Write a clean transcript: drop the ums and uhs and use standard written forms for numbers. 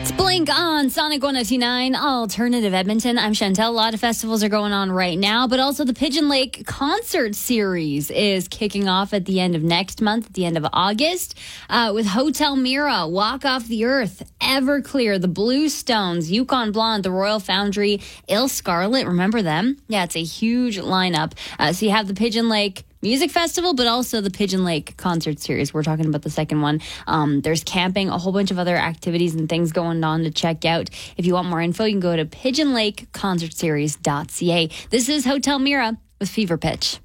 It's Blink on Sonic 102.9 Alternative Edmonton. I'm Chantel. A lot of festivals are going on right now, but also the Pigeon Lake Concert Series is kicking off at the end of next month, at the end of August, with Hotel Mira, Walk Off the Earth, Everclear, the Blue Stones, Yukon Blonde, the Royal Foundry, Il Scarlet. Remember them? Yeah, it's a huge lineup. So you have the Pigeon Lake Music Festival, but also the Pigeon Lake Concert Series. We're talking about the second one. There's camping, a whole bunch of other activities and things going on to check out. If you want more info, you can go to pigeonlakeconcertseries.ca. This is Hotel Mira with Fever Pitch.